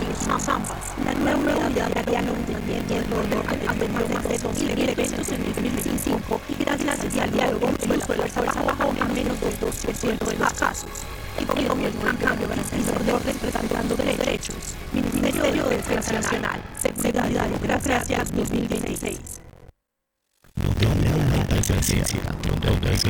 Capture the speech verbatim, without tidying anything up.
Soluciones ambas. La nueva unidad de diálogo también atendió más de dos mil eventos en el dos mil veinticinco y gracias al diálogo el uso de la fuerza bajó a menos del dos por ciento de los casos. El gobierno, en cambio, garantiza el orden respetando derechos. Ministerio de Defensa Nacional, Seguridad y Democracia dos mil veintiséis. Donde la presencia, donde